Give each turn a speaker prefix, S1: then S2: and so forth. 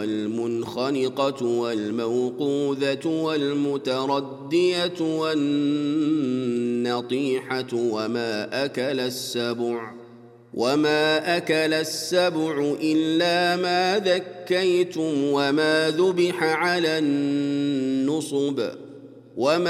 S1: والمنخنقة والموقوذة والمتردية والنطيحة وما أكل السبع إلا ما ذكيتم وما ذبح على النصب وما